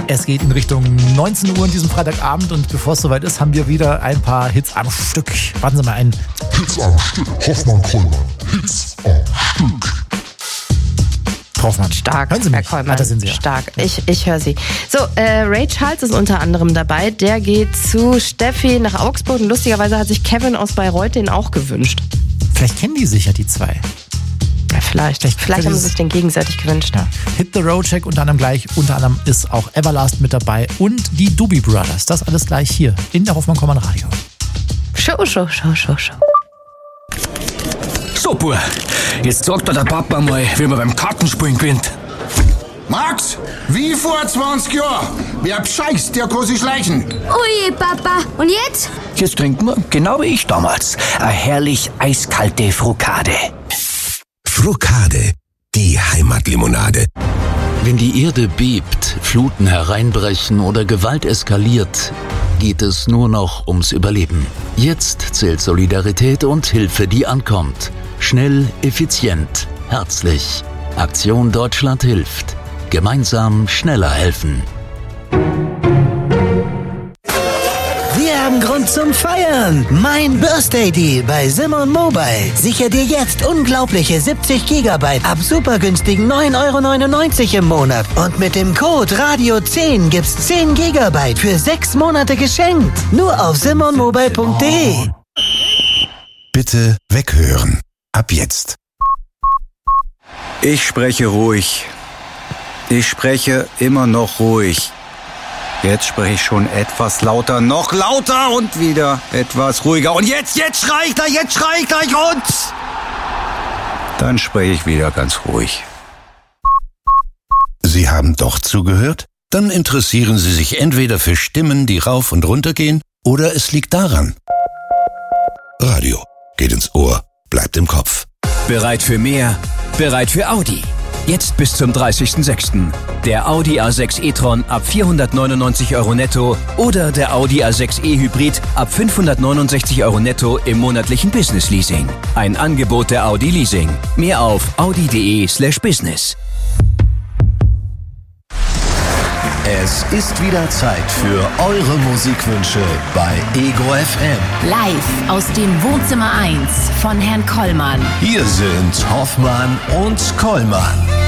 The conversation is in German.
Es geht in Richtung 19 Uhr an diesem Freitagabend und bevor es soweit ist, haben wir wieder ein paar Hits am Stück. Warten Sie mal ein. Hits am Stück. Hoffmann, Kollmann. Hits am Stück. Hoffmann. Stark, Hören Sie mich? Herr Kollmann. Das sind Sie ja. Stark. Ich höre Sie. So, Ray Charles ist unter anderem dabei. Der geht zu Steffi nach Augsburg und lustigerweise hat sich Kevin aus Bayreuth den auch gewünscht. Vielleicht kennen die sich ja, die zwei. Ja, vielleicht haben sie sich den gegenseitig gewünscht. Ja. Hit the Road Check unter anderem gleich. Unter anderem ist auch Everlast mit dabei und die Doobie Brothers. Das alles gleich hier in der Hoffmann-Kollmann Radio. Show. So, Bub, jetzt sagt der Papa mal, wie man beim Kartenspielen gewinnt. Max, wie vor 20 Jahren. Wer bescheißt, der kann sich schleichen. Oje, Papa. Und jetzt? Jetzt trinken wir, genau wie ich damals, eine herrlich eiskalte Frukade. Frukade, die Heimatlimonade. Wenn die Erde bebt, Fluten hereinbrechen oder Gewalt eskaliert, geht es nur noch ums Überleben. Jetzt zählt Solidarität und Hilfe, die ankommt. Schnell, effizient, herzlich. Aktion Deutschland hilft. Gemeinsam schneller helfen. Wir haben Grund zum Feiern. Mein Birthday Deal bei Simon Mobile. Sicher dir jetzt unglaubliche 70 GB ab supergünstigen 9,99 € im Monat. Und mit dem Code Radio10 gibt's 10 GB für 6 Monate geschenkt. Nur auf simonmobile.de. Bitte weghören. Ab jetzt. Ich spreche ruhig. Ich spreche immer noch ruhig. Jetzt spreche ich schon etwas lauter, noch lauter und wieder etwas ruhiger. Und jetzt schrei ich gleich und dann spreche ich wieder ganz ruhig. Sie haben doch zugehört? Dann interessieren Sie sich entweder für Stimmen, die rauf und runter gehen, oder es liegt daran. Radio geht ins Ohr, bleibt im Kopf. Bereit für mehr? Bereit für Audi. Jetzt bis zum 30.06. Der Audi A6 e-tron ab 499 € netto oder der Audi A6 e-Hybrid ab 569 € netto im monatlichen Business-Leasing. Ein Angebot der Audi Leasing. Mehr auf audi.de/business. Es ist wieder Zeit für eure Musikwünsche bei Ego FM. Live aus dem Wohnzimmer 1 von Herrn Kollmann. Hier sind Hoffmann und Kollmann.